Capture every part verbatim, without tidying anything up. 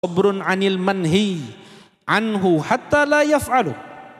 sabrun 'anil manhi anhu hatta la yaf'alu.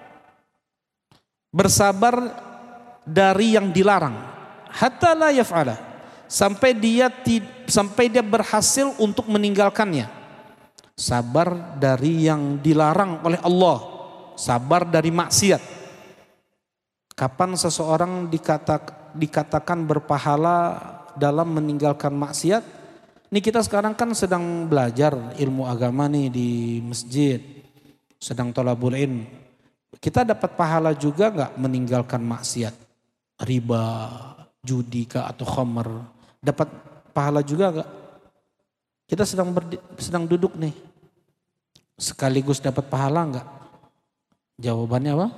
Bersabar dari yang dilarang hatta la yaf'ala, sampai dia sampai dia berhasil untuk meninggalkannya. Sabar dari yang dilarang oleh Allah, sabar dari maksiat. Kapan seseorang dikata, dikatakan berpahala dalam meninggalkan maksiat? Ini kita sekarang kan sedang belajar ilmu agama nih di masjid, sedang thalabul ilm. Kita dapat pahala juga nggak meninggalkan maksiat? Riba, judi kah atau khamr? Dapat pahala juga nggak? Kita sedang berdi, sedang duduk nih, sekaligus dapat pahala nggak? Jawabannya apa?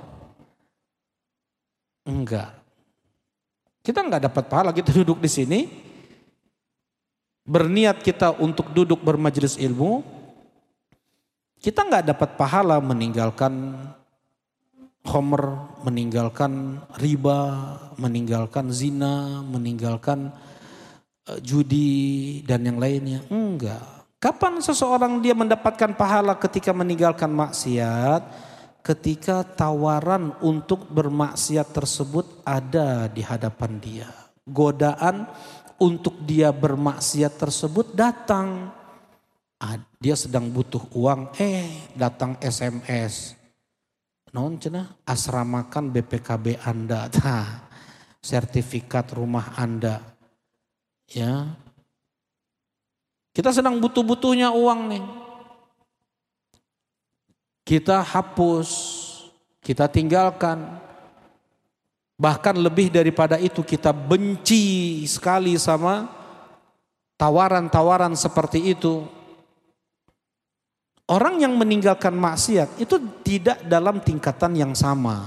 Enggak. Kita nggak dapat pahala. Kita duduk di sini, berniat kita untuk duduk bermajelis ilmu, kita nggak dapat pahala meninggalkan khamr, meninggalkan riba, meninggalkan zina, meninggalkan uh, judi dan yang lainnya. Enggak. Kapan seseorang dia mendapatkan pahala ketika meninggalkan maksiat? Ketika tawaran untuk bermaksiat tersebut ada di hadapan dia. Godaan untuk dia bermaksiat tersebut datang. Ah, dia sedang butuh uang, eh datang S M S. Non cenah asramakan B P K B Anda, nah, sertifikat rumah Anda. Ya. Kita sedang butuh-butuhnya uang nih. Kita hapus, kita tinggalkan. Bahkan lebih daripada itu, kita benci sekali sama tawaran-tawaran seperti itu. Orang yang meninggalkan maksiat itu tidak dalam tingkatan yang sama.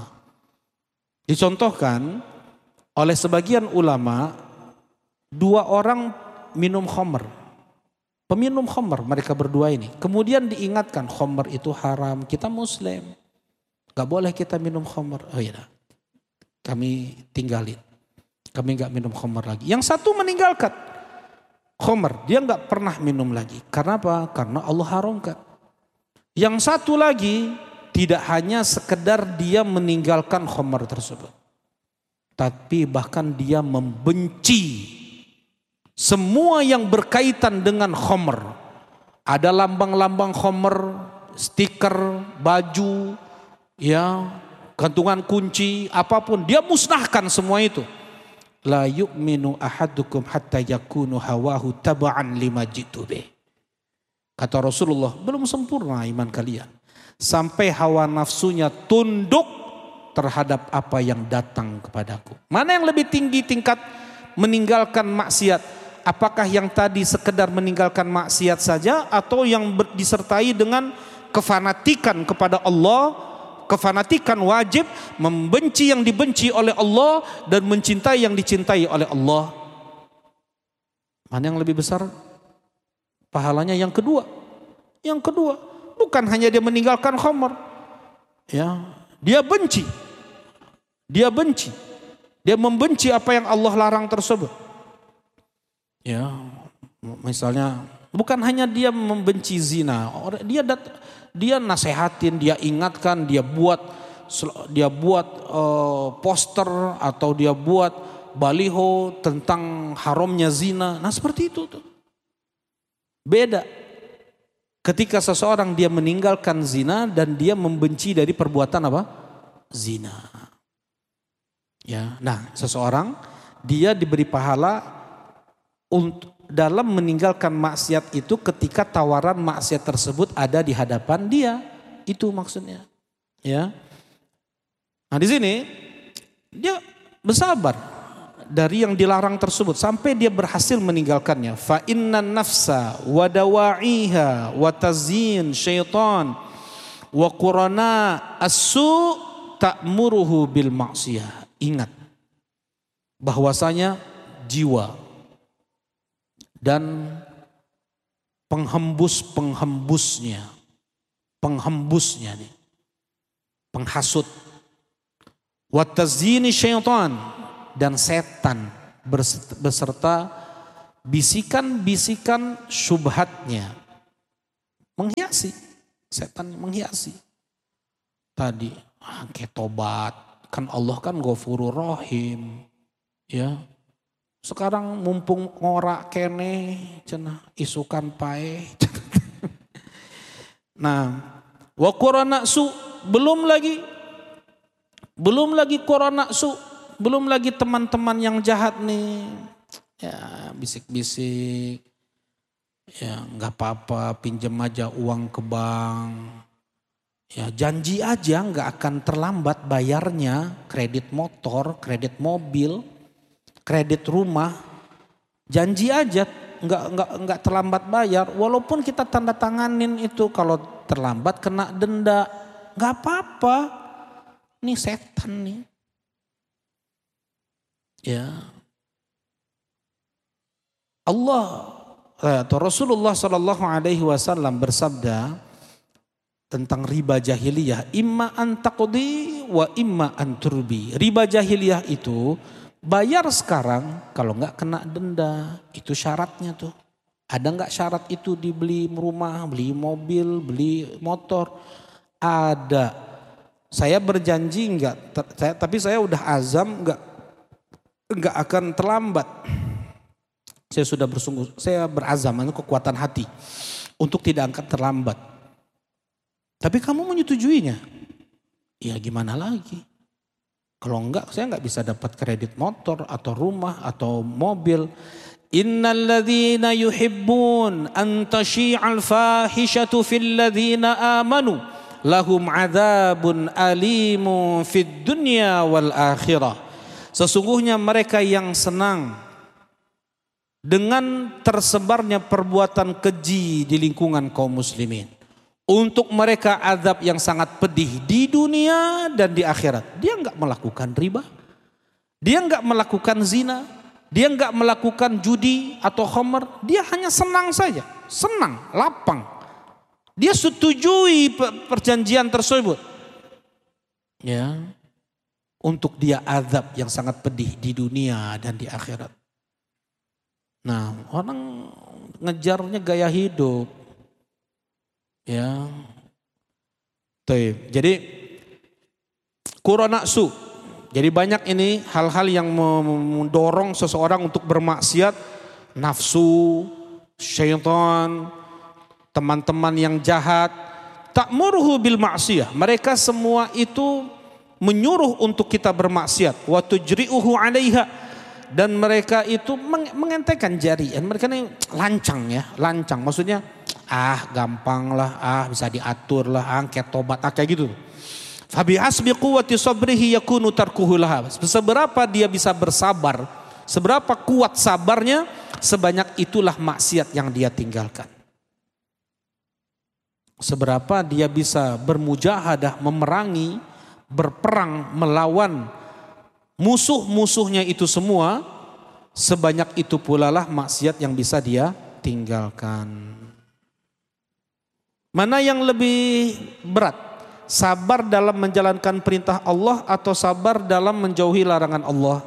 Dicontohkan oleh sebagian ulama, dua orang minum khamr. Peminum khamr mereka berdua ini. Kemudian diingatkan khamr itu haram. Kita muslim. Gak boleh kita minum khamr. Oh iya, kami tinggalin. Kami gak minum khamr lagi. Yang satu meninggalkan khamr. Dia gak pernah minum lagi. Karena apa? Karena Allah haramkan. Yang satu lagi tidak hanya sekedar dia meninggalkan khamr tersebut. Tapi bahkan dia membenci semua yang berkaitan dengan khamr. Ada lambang-lambang khamr, stiker, baju, ya, gantungan kunci, apapun. Dia musnahkan semua itu. La yu'minu ahadukum hatta yakunu hawahu taba'an lima jitu bih. Kata Rasulullah, belum sempurna iman kalian. Sampai hawa nafsunya tunduk terhadap apa yang datang kepadaku. Mana yang lebih tinggi tingkat meninggalkan maksiat? Apakah yang tadi sekedar meninggalkan maksiat saja atau yang disertai dengan kefanatikan kepada Allah, kefanatikan wajib, membenci yang dibenci oleh Allah dan mencintai yang dicintai oleh Allah? Mana yang lebih besar pahalanya? Yang kedua. Yang kedua, bukan hanya dia meninggalkan khamr. Ya, dia benci. Dia benci. Dia membenci apa yang Allah larang tersebut. Ya, misalnya bukan hanya dia membenci zina, dia dat, dia nasehatin, dia ingatkan, dia buat dia buat uh, poster atau dia buat baliho tentang haramnya zina. Nah, seperti itu tuh. Beda ketika seseorang dia meninggalkan zina dan dia membenci dari perbuatan apa? Zina. Ya, nah, seseorang dia diberi pahala untuk dalam meninggalkan maksiat itu ketika tawaran maksiat tersebut ada di hadapan dia, itu maksudnya, ya. Nah, di sini dia bersabar dari yang dilarang tersebut sampai dia berhasil meninggalkannya. Fa innan nafsa wa dawa'iha wa tazyin syaitan wa qurana as-su ta'muruhu bil maksiyah. Ingat bahwasanya jiwa dan penghembus-penghembusnya, penghembusnya nih, penghasut, watazini syaitan, dan setan beserta bisikan-bisikan syubhatnya, Menghiasi. Setan menghiasi. Tadi, ah, kayak tobat. Kan Allah kan Ghafurur Rahim. Ya. Sekarang mumpung ngorak kene, cenah isukan pae. Nah, wa quranaksu, belum lagi belum lagi quranaksu, belum lagi teman-teman yang jahat nih. Ya, bisik-bisik. Ya, enggak apa-apa, pinjam aja uang ke bank. Ya, janji aja enggak akan terlambat bayarnya, kredit motor, kredit mobil, kredit rumah. Janji aja enggak enggak enggak terlambat bayar, walaupun kita tanda tanganin itu, kalau terlambat kena denda. Enggak apa-apa. Nih setan nih. Ya. Allah atau Rasulullah Shallallahu Alaihi Wasallam bersabda tentang riba jahiliyah, imma an taqdi wa imma an turbi. Riba jahiliyah itu bayar sekarang, kalau enggak kena denda. Itu syaratnya tuh. Ada enggak syarat itu dibeli rumah, beli mobil, beli motor? Ada. Saya berjanji enggak, saya, tapi saya udah azam enggak enggak akan terlambat. Saya sudah bersungguh, saya berazam, itu kekuatan hati untuk tidak akan terlambat. Tapi kamu menyetujuinya? Ya gimana lagi? Kalau enggak, saya enggak bisa dapat kredit motor atau rumah atau mobil. Innal ladzina yuhibbun an tashi'al fahishatu fil ladzina amanu lahum adzabun alimun fid dunya wal akhirah. Sesungguhnya mereka yang senang dengan tersebarnya perbuatan keji di lingkungan kaum muslimin, untuk mereka azab yang sangat pedih di dunia dan di akhirat. Dia enggak melakukan riba, dia enggak melakukan zina, dia enggak melakukan judi atau khamr, dia hanya senang saja, senang, lapang. Dia setujui perjanjian tersebut. Ya. Untuk dia azab yang sangat pedih di dunia dan di akhirat. Nah, orang ngejarnya gaya hidup. Ya. Jadi quranaksu. Jadi banyak ini hal-hal yang mendorong seseorang untuk bermaksiat. Nafsu, syaitan, teman-teman yang jahat. Ta'muruhu bil ma'siyah. Mereka semua itu menyuruh untuk kita bermaksiat. Wa tujri'uhu 'alaiha. Dan mereka itu mengentengkan jari. Mereka ini lancang ya, lancang. Maksudnya ah gampang lah, ah bisa diatur lah, angket tobat, ah kayak gitu. Fabi hasbi quwwati sabrihi yakunu tarkuhu laha. Seberapa dia bisa bersabar, seberapa kuat sabarnya, sebanyak itulah maksiat yang dia tinggalkan. Seberapa dia bisa bermujahadah, memerangi, berperang, melawan musuh-musuhnya itu semua, sebanyak itu pula lah maksiat yang bisa dia tinggalkan. Mana yang lebih berat? Sabar dalam menjalankan perintah Allah atau sabar dalam menjauhi larangan Allah?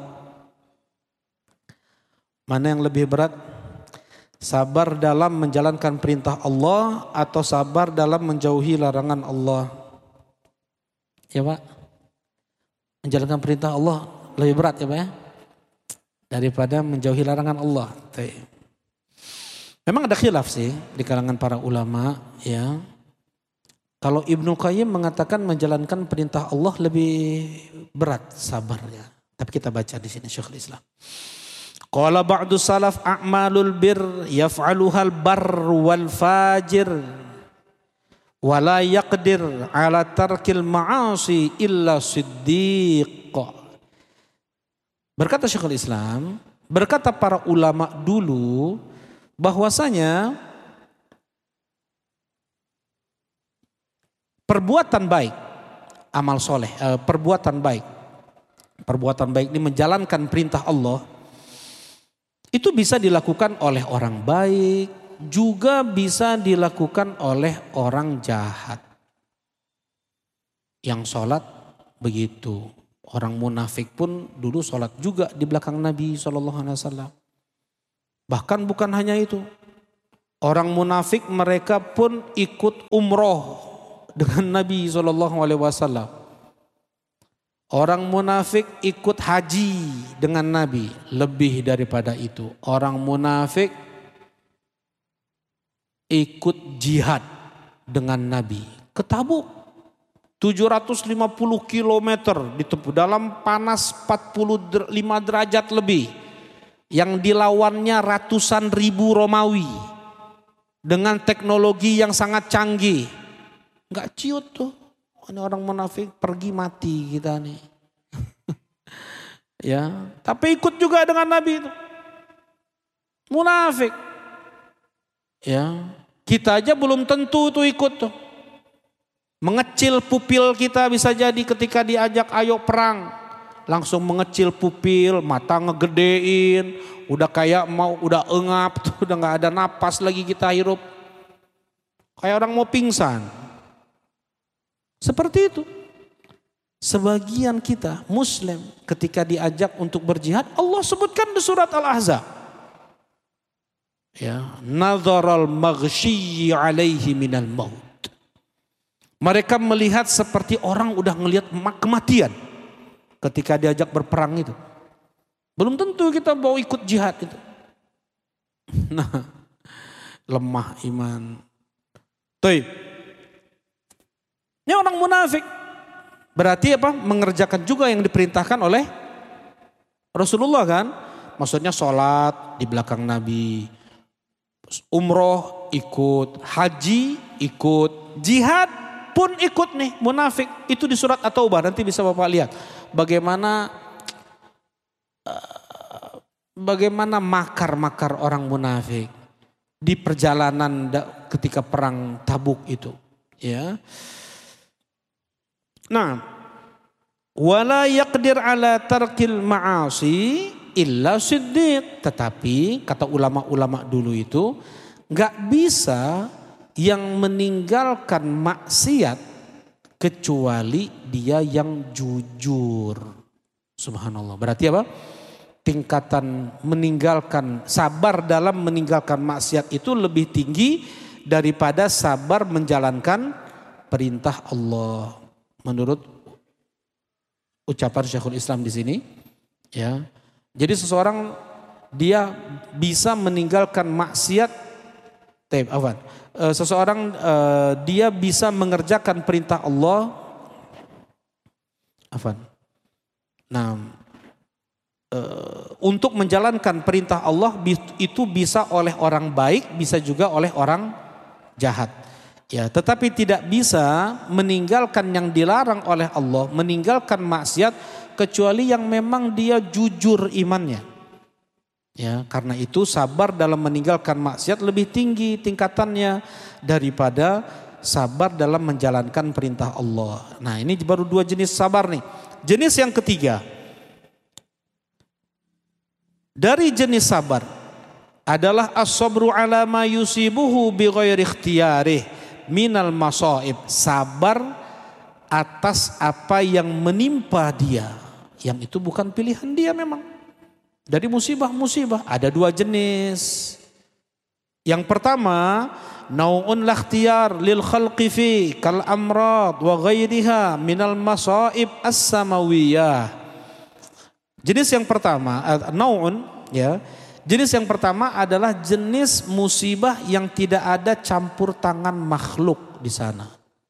Mana yang lebih berat? Sabar dalam menjalankan perintah Allah atau sabar dalam menjauhi larangan Allah? Ya Pak? Menjalankan perintah Allah lebih berat ya Pak ya, daripada menjauhi larangan Allah. Memang ada khilaf sih di kalangan para ulama ya. Kalau Ibnu Qayyim mengatakan menjalankan perintah Allah lebih berat sabarnya. Tapi kita baca di sini Syekhul Islam. Qala ba'du salaf a'malul bir yaf'aluhal bar wal fajir wala yaqdir ala tarkil ma'asi illa siddiq. Berkata Syekhul Islam, berkata para ulama dulu bahwasanya perbuatan baik, amal soleh, eh, perbuatan baik, perbuatan baik ini menjalankan perintah Allah, itu bisa dilakukan oleh orang baik, juga bisa dilakukan oleh orang jahat. Yang sholat begitu. Orang munafik pun dulu sholat juga di belakang Nabi shallallahu alaihi wasallam. Bahkan bukan hanya itu. Orang munafik mereka pun ikut umroh dengan Nabi shallallahu alaihi wasallam. Orang munafik ikut haji dengan Nabi. Lebih daripada itu, orang munafik ikut jihad dengan Nabi. Ke Tabuk, tujuh ratus lima puluh kilometer ditempuh dalam panas empat puluh lima derajat lebih. Yang dilawannya ratusan ribu Romawi dengan teknologi yang sangat canggih. Enggak ciut tuh. Ini orang munafik pergi mati kita nih. Ya, tapi ikut juga dengan Nabi itu. Munafik. Ya, kita aja belum tentu tuh ikut tuh. Mengecil pupil kita bisa jadi ketika diajak ayo perang. Langsung mengecil pupil, mata ngegedein, udah kayak mau udah engap tuh, udah nggak ada napas lagi kita hirup. Kayak orang mau pingsan. Seperti itu. Sebagian kita muslim ketika diajak untuk berjihad, Allah sebutkan di surat Al-Ahzab. Ya, nadharal maghsyi alaihi minal maut. Mereka melihat seperti orang udah ngelihat kematian ketika diajak berperang itu. Belum tentu kita mau ikut jihad itu. Nah, lemah iman. Tuh. Ini orang munafik. Berarti apa? Mengerjakan juga yang diperintahkan oleh Rasulullah kan? Maksudnya sholat di belakang Nabi. Umroh ikut, haji ikut, jihad pun ikut nih, munafik. Itu di surat At-Taubah, nanti bisa Bapak lihat. Bagaimana bagaimana makar-makar orang munafik di perjalanan ketika perang Tabuk itu, ya. Nah, wala yaqdir ala tarkil ma'asi illa siddiq. Tetapi kata ulama-ulama dulu itu enggak bisa yang meninggalkan maksiat kecuali dia yang jujur. Subhanallah. Berarti apa? Tingkatan meninggalkan, sabar dalam meninggalkan maksiat itu lebih tinggi daripada sabar menjalankan perintah Allah. Menurut ucapan Syekhul Islam di sini, ya. Jadi seseorang dia bisa meninggalkan maksiat, taib, apa? Seseorang uh, dia bisa mengerjakan perintah Allah, apa? Nah, uh, untuk menjalankan perintah Allah itu bisa oleh orang baik, bisa juga oleh orang jahat. Ya, tetapi tidak bisa meninggalkan yang dilarang oleh Allah, meninggalkan maksiat kecuali yang memang dia jujur imannya. Ya, karena itu sabar dalam meninggalkan maksiat lebih tinggi tingkatannya daripada sabar dalam menjalankan perintah Allah. Nah, ini baru dua jenis sabar nih. Jenis yang ketiga. Dari jenis sabar adalah as-sabru ala ma yusibuhu bi ghairi ikhtiyarih minal masaib. Sabar atas apa yang menimpa dia, yang itu bukan pilihan dia memang. Dari musibah-musibah ada dua jenis. Yang pertama, nau'un lakhtiyar lil khalqi fi kal amrad wa ghairiha minal masaib as-samawiyah. Jenis yang pertama, nau'un, ya. Jenis yang pertama adalah jenis musibah yang tidak ada campur tangan makhluk di sana.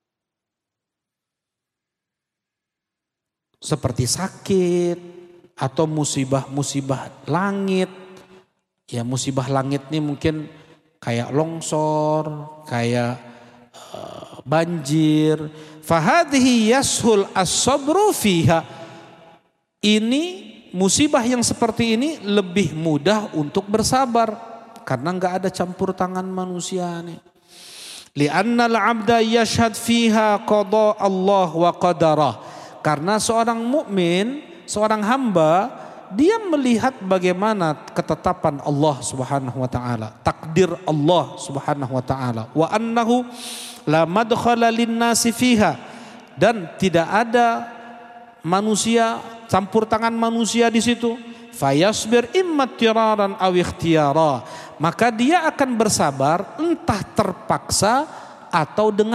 Seperti sakit atau musibah-musibah langit. Ya, musibah langit ini mungkin kayak longsor, kayak uh, banjir. Fahadhihi yashul as-sabru fiha. Ini musibah yang seperti ini lebih mudah untuk bersabar karena enggak ada campur tangan manusia nih. Li'annal 'abda yashhad fiha qada Allah wa qadarah. Karena seorang mukmin, seorang hamba, dia melihat bagaimana ketetapan Allah Subhanahu wa taala, takdir Allah Subhanahu wa taala, wa annahu la madkhala lin-nasi fiha, dan tidak ada manusia, campur tangan manusia di situ. Fayasbir imma tiraran aw ikhtiyara, maka dia akan bersabar entah terpaksa atau dengan